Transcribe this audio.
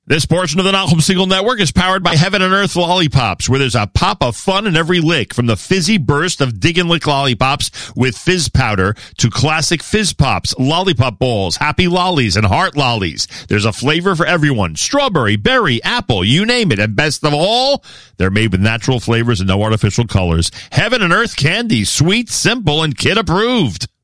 This portion of the Nachum Segal Network is powered by Heaven and Earth Lollipops, where there's a pop of fun in every lick, from the fizzy burst of Dig and Lick lollipops with fizz powder to classic fizz pops, lollipop balls, happy lollies, and heart lollies. There's a flavor for everyone. Strawberry, berry, apple, you name it. And best of all, they're made with natural flavors and no artificial colors. Heaven and Earth candy, sweet, simple, and kid approved.